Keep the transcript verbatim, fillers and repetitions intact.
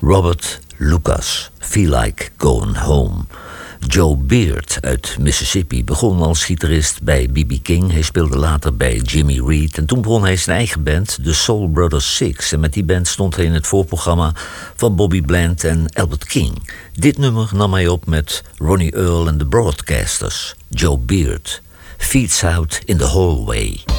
Robert Lucas, Feel Like Going Home. Joe Beard uit Mississippi begon als gitarist bij B B King. Hij speelde later bij Jimmy Reed. En toen begon hij zijn eigen band, de Soul Brothers Six. En met die band stond hij in het voorprogramma van Bobby Bland en Albert King. Dit nummer nam hij op met Ronnie Earl en de Broadcasters. Joe Beard, Feeds Out in the Hallway.